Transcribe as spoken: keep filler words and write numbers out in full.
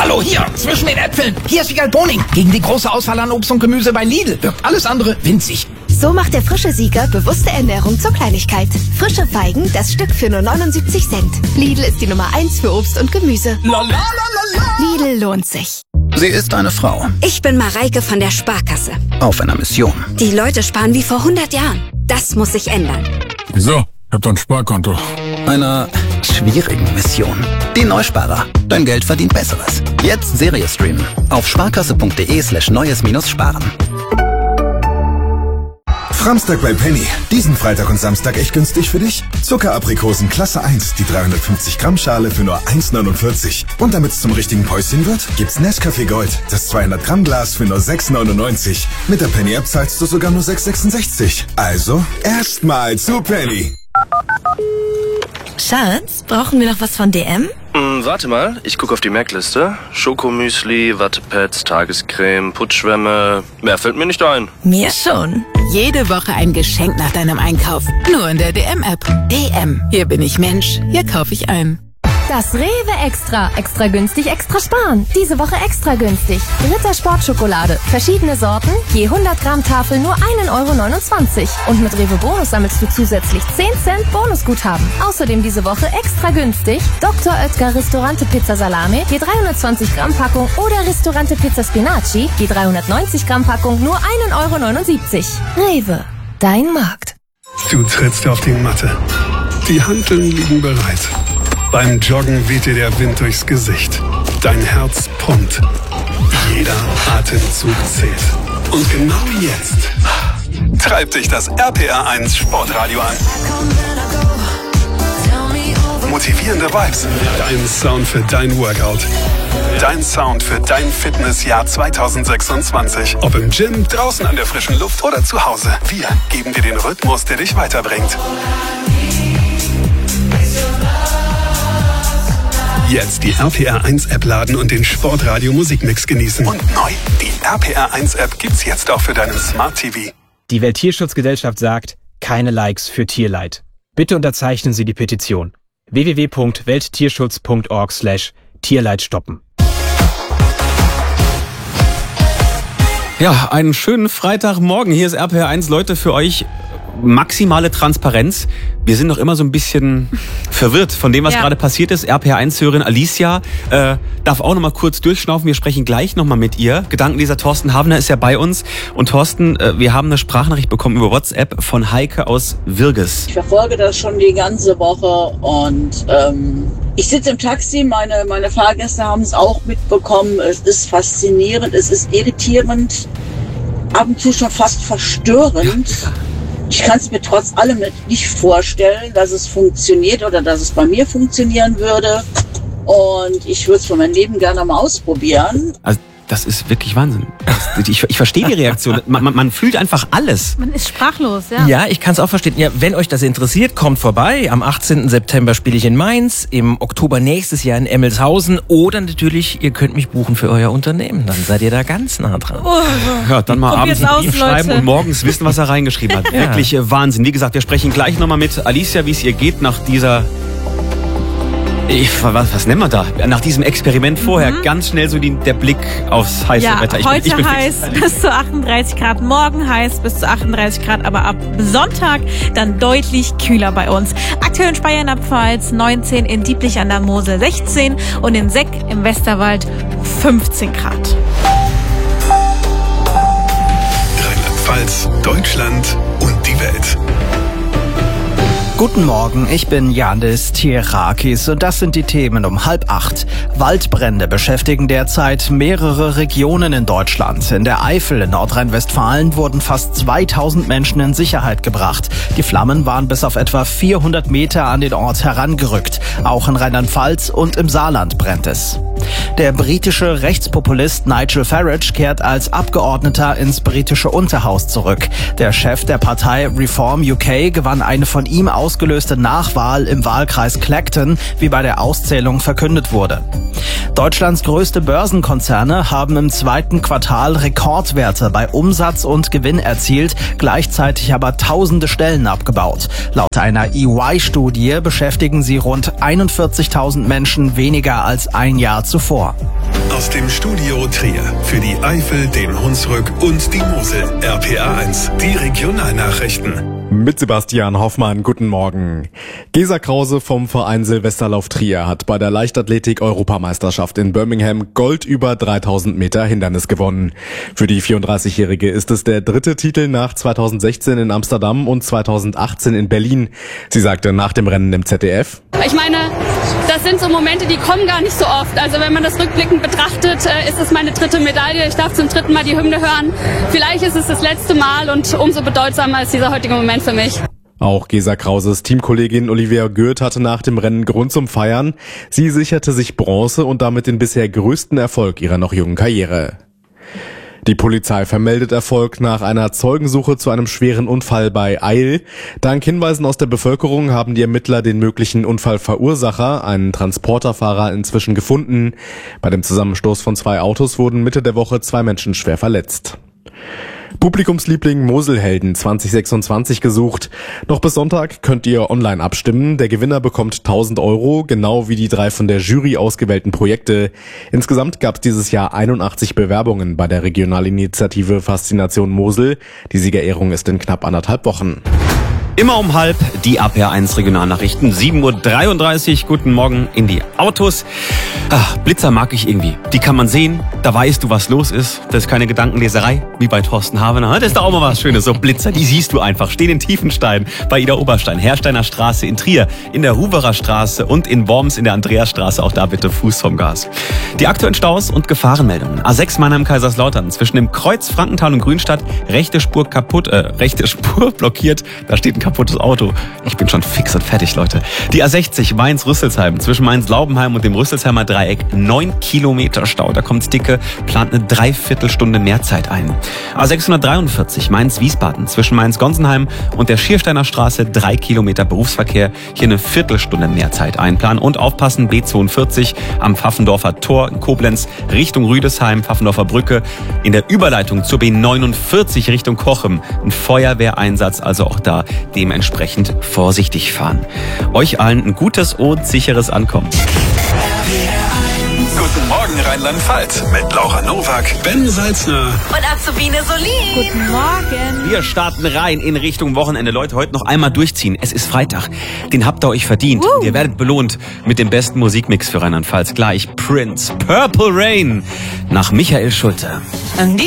Hallo, hier, zwischen den Äpfeln. Hier ist Wiegald Boning. Gegen die große Auswahl an Obst und Gemüse bei Lidl wirkt alles andere winzig. So macht der frische Sieger bewusste Ernährung zur Kleinigkeit. Frische Feigen, das Stück für nur neunundsiebzig Cent. Lidl ist die Nummer eins für Obst und Gemüse. La, la, la, la, la. Lidl lohnt sich. Sie ist eine Frau. Ich bin Mareike von der Sparkasse. Auf einer Mission. Die Leute sparen wie vor hundert Jahren. Das muss sich ändern. Wieso? Ich hab doch ein Sparkonto. Einer schwierigen Mission. Die Neusparer. Dein Geld verdient Besseres. Jetzt Serie streamen. Auf sparkasse.de slash neues minus sparen. Framstag bei Penny. Diesen Freitag und Samstag echt günstig für dich? Zuckeraprikosen Klasse eins, die dreihundertfünfzig Gramm Schale für nur eins neunundvierzig. Und damit's zum richtigen Päuschen wird, gibt's Nescafé Gold, das zweihundert Gramm Glas für nur sechs neunundneunzig. Mit der Penny App zahlst du sogar nur sechs sechsundsechzig. Also, erstmal zu Penny. Schatz, brauchen wir noch was von D M? Hm, warte mal, ich gucke auf die Merkliste. Schokomüsli, Wattepads, Tagescreme, Putzschwämme. Mehr fällt mir nicht ein. Mir schon. Jede Woche ein Geschenk nach deinem Einkauf. Nur in der D M-App. D M. Hier bin ich Mensch. Hier kaufe ich ein. Das Rewe Extra. Extra günstig, extra sparen. Diese Woche extra günstig. Ritter Sportschokolade. Verschiedene Sorten. Je hundert Gramm Tafel nur ein Euro neunundzwanzig. Und mit Rewe Bonus sammelst du zusätzlich zehn Cent Bonusguthaben. Außerdem diese Woche extra günstig. Doktor Oetker Ristorante Pizza Salame. Je dreihundertzwanzig Gramm Packung. Oder Ristorante Pizza Spinaci. Je dreihundertneunzig Gramm Packung nur ein Euro neunundsiebzig. Rewe. Dein Markt. Du trittst auf die Matte. Die Hanteln liegen bereit. Beim Joggen weht dir der Wind durchs Gesicht. Dein Herz pumpt. Jeder Atemzug zählt. Und genau jetzt treibt dich das R P R eins Sportradio an. Motivierende Vibes. Dein Sound für dein Workout. Dein Sound für dein Fitnessjahr zwanzig sechsundzwanzig. Ob im Gym, draußen an der frischen Luft oder zu Hause. Wir geben dir den Rhythmus, der dich weiterbringt. Jetzt die R P R eins App laden und den Sportradio Musikmix genießen. Und neu, die R P R eins App gibt's jetzt auch für deinen Smart T V. Die Welttierschutzgesellschaft sagt, keine Likes für Tierleid. Bitte unterzeichnen Sie die Petition. w w w punkt welttierschutz punkt org slash Tierleid stoppen. Ja, einen schönen Freitagmorgen. Hier ist R P R eins, Leute, für euch maximale Transparenz. Wir sind noch immer so ein bisschen verwirrt von dem, was ja. gerade passiert ist. R P R eins-Hörerin Alicia äh, darf auch noch mal kurz durchschnaufen. Wir sprechen gleich noch mal mit ihr. Gedankenleser Thorsten Havener ist ja bei uns. Und Thorsten, äh, wir haben eine Sprachnachricht bekommen über WhatsApp von Heike aus Wirges. Ich verfolge das schon die ganze Woche und ähm, ich sitze im Taxi. Meine, meine Fahrgäste haben es auch mitbekommen. Es ist faszinierend, es ist irritierend, ab und zu schon fast verstörend. Ja. Ich kann es mir trotz allem nicht vorstellen, dass es funktioniert oder dass es bei mir funktionieren würde. Und ich würde es für mein Leben gerne mal ausprobieren. Also das ist wirklich Wahnsinn. Das, ich, ich verstehe die Reaktion. Man, man, man fühlt einfach alles. Man ist sprachlos, ja. Ja, ich kann es auch verstehen. Ja, wenn euch das interessiert, kommt vorbei. Am achtzehnten September spiele ich in Mainz, im Oktober nächstes Jahr in Emmelshausen. Oder natürlich, ihr könnt mich buchen für euer Unternehmen. Dann seid ihr da ganz nah dran. Oh, ja, dann mal abends aus, ihm schreiben Leute. Und morgens wissen, was er reingeschrieben hat. Ja. Wirklich äh, Wahnsinn. Wie gesagt, wir sprechen gleich nochmal mit Alicia, wie es ihr geht nach dieser... Ich, was, was nennen wir da? Nach diesem Experiment vorher mhm. ganz schnell so die, der Blick aufs heiße ja, Wetter. Ich heute bin, ich bin heiß bis zu achtunddreißig Grad, morgen heiß bis zu achtunddreißig Grad, aber ab Sonntag dann deutlich kühler bei uns. Aktuell in Speyer in der Pfalz neunzehn, in Dieblich an der Mosel sechzehn und in Seck im Westerwald fünfzehn Grad. Rheinland-Pfalz, Deutschland und die Welt. Guten Morgen, ich bin Yandis Tierakis und das sind die Themen um halb acht. Waldbrände beschäftigen derzeit mehrere Regionen in Deutschland. In der Eifel in Nordrhein-Westfalen wurden fast zweitausend Menschen in Sicherheit gebracht. Die Flammen waren bis auf etwa vierhundert Meter an den Ort herangerückt. Auch in Rheinland-Pfalz und im Saarland brennt es. Der britische Rechtspopulist Nigel Farage kehrt als Abgeordneter ins britische Unterhaus zurück. Der Chef der Partei Reform U K gewann eine von ihm ausgelöste Nachwahl im Wahlkreis Clacton, wie bei der Auszählung verkündet wurde. Deutschlands größte Börsenkonzerne haben im zweiten Quartal Rekordwerte bei Umsatz und Gewinn erzielt, gleichzeitig aber tausende Stellen abgebaut. Laut einer E Y-Studie beschäftigen sie rund einundvierzigtausend Menschen weniger als ein Jahr zuvor. aus dem Studio Trier. Für die Eifel, den Hunsrück und die Mosel. R P A eins, die Regionalnachrichten. Mit Sebastian Hoffmann, guten Morgen. Gesa Krause vom Verein Silvesterlauf Trier hat bei der Leichtathletik-Europameisterschaft in Birmingham Gold über dreitausend Meter Hindernis gewonnen. Für die vierunddreißigjährige ist es der dritte Titel nach zweitausendsechzehn in Amsterdam und zweitausendachtzehn in Berlin. Sie sagte nach dem Rennen im Z D F: Ich meine, das sind so Momente, die kommen gar nicht so oft. Also wenn man das rückblickend betrachtet, ist es meine dritte Medaille. Ich darf zum dritten Mal die Hymne hören. Vielleicht ist es das letzte Mal und umso bedeutsamer ist dieser heutige Moment für mich. Auch Gesa Krauses Teamkollegin Olivia Gürt hatte nach dem Rennen Grund zum Feiern. Sie sicherte sich Bronze und damit den bisher größten Erfolg ihrer noch jungen Karriere. Die Polizei vermeldet Erfolg nach einer Zeugensuche zu einem schweren Unfall bei Eil. Dank Hinweisen aus der Bevölkerung haben die Ermittler den möglichen Unfallverursacher, einen Transporterfahrer, inzwischen gefunden. Bei dem Zusammenstoß von zwei Autos wurden Mitte der Woche zwei Menschen schwer verletzt. Publikumsliebling Moselhelden zwanzig sechsundzwanzig gesucht. Noch bis Sonntag könnt ihr online abstimmen. Der Gewinner bekommt tausend Euro, genau wie die drei von der Jury ausgewählten Projekte. Insgesamt gab es dieses Jahr einundachtzig Bewerbungen bei der Regionalinitiative Faszination Mosel. Die Siegerehrung ist in knapp anderthalb Wochen. Immer um halb die A P R eins Regionalnachrichten, sieben Uhr dreiunddreißig. Guten Morgen in die Autos. Ach, Blitzer mag ich irgendwie. Die kann man sehen, da weißt du, was los ist. Das ist keine Gedankenleserei, wie bei Thorsten Havener. Das ist doch auch mal was Schönes. So Blitzer, die siehst du einfach. Stehen in Tiefenstein, bei Ida Oberstein, Hersteiner Straße in Trier, in der Huverer Straße und in Worms in der Andreasstraße. Auch da bitte Fuß vom Gas. Die aktuellen Staus und Gefahrenmeldungen. A sechs Mannheim-Kaiserslautern zwischen dem Kreuz Frankenthal und Grünstadt. Rechte Spur kaputt, äh, rechte Spur blockiert. Da steht ein kaputtes Auto. Ich bin schon fix und fertig, Leute. Die A sechzig Mainz-Rüsselsheim zwischen Mainz-Laubenheim und dem Rüsselsheimer Dreieck. Neun Kilometer Stau. Da kommt's dicke, plant eine Dreiviertelstunde mehr Zeit ein. A sechshundertdreiundvierzig Mainz-Wiesbaden zwischen Mainz-Gonsenheim und der Schiersteiner Straße. Drei Kilometer Berufsverkehr. Hier eine Viertelstunde mehr Zeit einplanen. Und aufpassen, B zweiundvierzig am Pfaffendorfer Tor in Koblenz Richtung Rüdesheim, Pfaffendorfer Brücke. In der Überleitung zur B neunundvierzig Richtung Kochem. Ein Feuerwehreinsatz, also auch da dementsprechend vorsichtig fahren. Euch allen ein gutes und sicheres Ankommen. Guten Morgen Rheinland-Pfalz mit Laura Nowak, Ben Salzner und Azubine Solin. Guten Morgen. Wir starten rein in Richtung Wochenende. Leute, heute noch einmal durchziehen. Es ist Freitag. Den habt ihr euch verdient. Uh. Ihr werdet belohnt mit dem besten Musikmix für Rheinland-Pfalz. Gleich Prince, Purple Rain nach Michael Schulte.